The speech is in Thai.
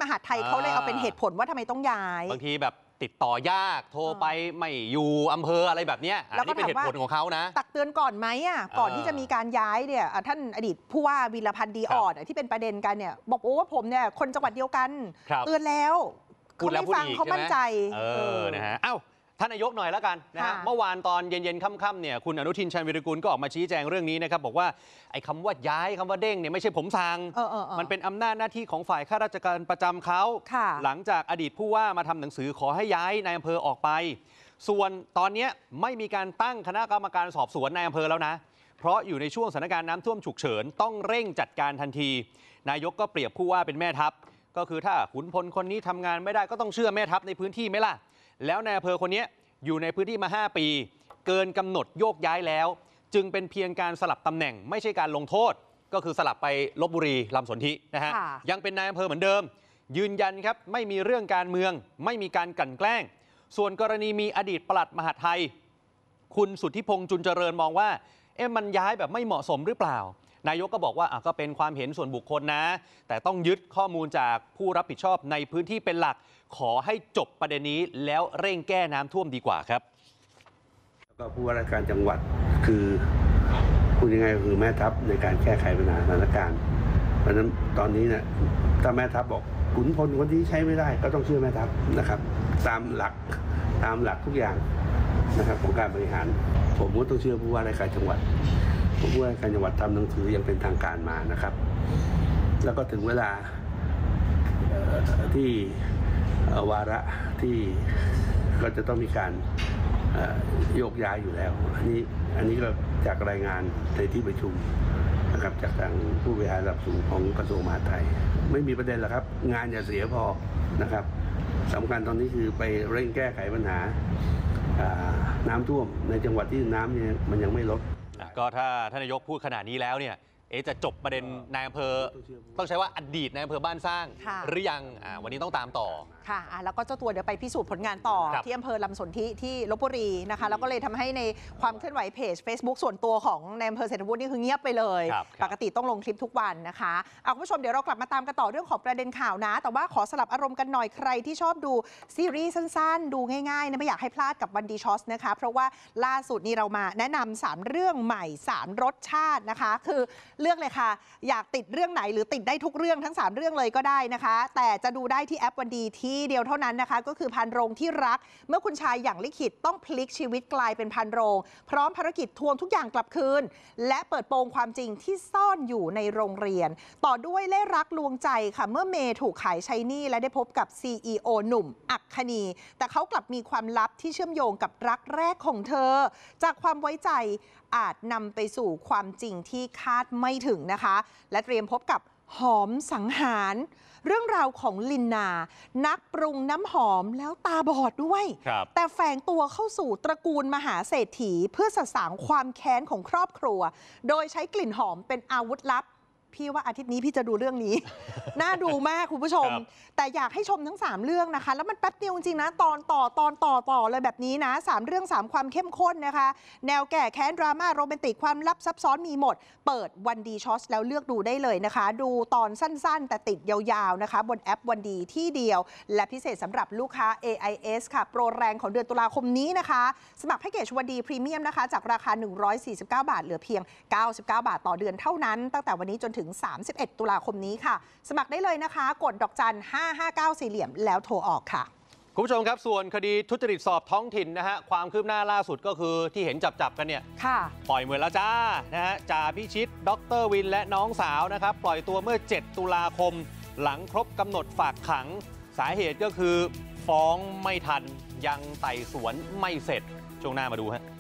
มหาดไทยเขาเลยเอาเป็นเหตุผลว่าทำไมต้องย้ายบางทีแบบติดต่อยากโทรไปไม่อยู่อำเภออะไรแบบนี้แล้วก็เป็นเหตุผลของเขานะตักเตือนก่อนไหมก่อนที่จะมีการย้ายเนี่ยท่านอดีตผู้ว่าวีรพันธ์ดีอ่อนที่เป็นประเด็นกันเนี่ยบอกว่าผมเนี่ยคนจังหวัดเดียวกันเตือนแล้วเขาไม่ฟังเขามั่นใจนะฮะท่านนายกหน่อยแล้วกันนะฮะเมื่อวานตอนเย็นๆค่ำๆเนี่ยคุณอนุทินชาญวิรากูลก็ออกมาชี้แจงเรื่องนี้นะครับบอกว่าไอ้คำว่าย้ายคำว่าเด้งเนี่ยไม่ใช่ผมสั่งมันเป็นอำนาจหน้าที่ของฝ่ายข้าราชการประจำเขาหลังจากอดีตผู้ว่ามาทำหนังสือขอให้ย้ายนายอำเภอออกไปส่วนตอนนี้ไม่มีการตั้งคณะกรรมการสอบสวนนายอำเภอแล้วนะเพราะอยู่ในช่วงสถานการณ์น้ำท่วมฉุกเฉินต้องเร่งจัดการทันทีนายกก็เปรียบผู้ว่าเป็นแม่ทัพก็คือถ้าขุนพลคนนี้ทำงานไม่ได้ก็ต้องเชื่อแม่ทัพในพื้นที่ไหมล่ะแล้วนายอำเภอคนนี้อยู่ในพื้นที่มา5 ปีเกินกำหนดโยกย้ายแล้วจึงเป็นเพียงการสลับตำแหน่งไม่ใช่การลงโทษก็คือสลับไปลพบุรีลำสนธินะฮะยังเป็นนายอำเภอเหมือนเดิมยืนยันครับไม่มีเรื่องการเมืองไม่มีการกลั่นแกล้งส่วนกรณีมีอดีตปลัดมหาดไทยคุณสุทธิพงษ์จุลเจริญมองว่ามันย้ายแบบไม่เหมาะสมหรือเปล่านายกก็บอกว่าก็เป็นความเห็นส่วนบุคคลนะแต่ต้องยึดข้อมูลจากผู้รับผิดชอบในพื้นที่เป็นหลักขอให้จบประเด็นนี้แล้วเร่งแก้น้ำท่วมดีกว่าครับแล้วก็ผู้ว่าราชการจังหวัดคือพูดยังไงก็คือแม่ทัพในการแก้ไขปัญหาสถานการณ์เพราะฉะนั้นตอนนี้เนี่ยถ้าแม่ทัพบอกขุนพลคนที่ใช้ไม่ได้ก็ต้องเชื่อแม่ทัพนะครับตามหลักทุกอย่างนะครับของการบริหารผมก็ต้องเชื่อผู้ว่าราชการจังหวัดผู้ว่าราชการจังหวัดทำหนังสือยังเป็นทางการมานะครับแล้วก็ถึงเวลาที่วาระที่ก็จะต้องมีการโยกย้ายอยู่แล้วอันนี้ก็จากรายงานในที่ประชุมนะครับจากทางผู้บริหารระดับสูงของกระทรวงมหาดไทยไม่มีประเด็นหรอกครับงานอย่าเสียพอนะครับสำคัญตอนนี้คือไปเร่งแก้ไขปัญหาน้ำท่วมในจังหวัดที่น้ำเนี่ยมันยังไม่ลดก็ถ้าท่านนายกพูดขนาดนี้แล้วเนี่ยจะจบประเด็นนายอำเภอต้องใช้ว่าอดีตนายอำเภอบ้านสร้างหรือยังวันนี้ต้องตามต่อค่ะแล้วก็เจ้าตัวเดี๋ยวไปพิสูจน์ผลงานต่อที่อำเภอลำสนธิที่ลพบุรีนะคะแล้วก็เลยทำให้ในความเคลื่อนไหวเพจ Facebook ส่วนตัวของนายอำเภอเศรษฐวุฒินี่คือเงียบไปเลยปกติต้องลงคลิปทุกวันนะคะคุณผู้ชมเดี๋ยวเรากลับมาตามกันต่อเรื่องของประเด็นข่าวนะแต่ว่าขอสลับอารมณ์กันหน่อยใครที่ชอบดูซีรีส์สั้นๆดูง่ายๆไม่อยากให้พลาดกับวันดีช็อตนะคะเพราะว่าล่าสุดนี้เรามาแนะนำ3เรื่องใหม่3รสชาตินะคะคือเลือกเลยค่ะอยากติดเรื่องไหนหรือติดได้ทุกเรื่องทั้ง3เรื่องเลยก็ได้นะคะแต่จะดูได้ที่แอปวันดีที่เดียวเท่านั้นนะคะก็คือพันโรงที่รักเมื่อคุณชายอย่างลิขิตต้องพลิกชีวิตกลายเป็นพันโรงพร้อมภารกิจทวงทุกอย่างกลับคืนและเปิดโปงความจริงที่ซ่อนอยู่ในโรงเรียนต่อด้วยเล่รักลวงใจค่ะเมื่อเมย์ถูกขายใช้หนี้และได้พบกับ CEO หนุ่มอัคคณีแต่เขากลับมีความลับที่เชื่อมโยงกับรักแรกของเธอจากความไว้ใจอาจนำไปสู่ความจริงที่คาดไม่ถึงนะคะและเตรียมพบกับหอมสังหารเรื่องราวของลินนานักปรุงน้ำหอมแล้วตาบอดด้วยแต่แฝงตัวเข้าสู่ตระกูลมหาเศรษฐีเพื่อสสางความแค้นของครอบครัวโดยใช้กลิ่นหอมเป็นอาวุธลับพี่ว่าอาทิตย์นี้พี่จะดูเรื่องนี้ น่าดูมากคุณผู้ชมแต่อยากให้ชมทั้ง3เรื่องนะคะแล้วมันแป๊บเดียวจริงๆนะตอนต่อเลยแบบนี้นะ3เรื่อง3ความเข้มข้นนะคะแนวแก่แค้นดราม่าโรแมนติกความลับซับซ้อนมีหมดเปิดวันดีช็อตแล้วเลือกดูได้เลยนะคะดูตอนสั้นๆแต่ติดยาวๆนะคะบนแอปวันดีที่เดียวและพิเศษสำหรับลูกค้า AIS ค่ะโปรแรงของเดือนตุลาคมนี้นะคะสมัครแพ็กเกจวันดีพรีเมียมนะคะจากราคา149 บาทเหลือเพียง99 บาทต่อเดือนเท่านั้นตั้งแต่วันนี้จนถึง31 ตุลาคมนี้ค่ะสมัครได้เลยนะคะกดดอกจัน559สี่เหลี่ยมแล้วโทรออกค่ะคุณผู้ชมครับส่วนคดีทุจริตสอบท้องถิ่นนะฮะความคืบหน้าล่าสุดก็คือที่เห็นจับกันเนี่ยปล่อยเหมือนแล้วจ้านะฮะจ่าพิชิตดร.วินและน้องสาวนะครับปล่อยตัวเมื่อ7 ตุลาคมหลังครบกำหนดฝากขังสาเหตุก็คือฟ้องไม่ทันยังไต่สวนไม่เสร็จช่วงหน้ามาดูฮะ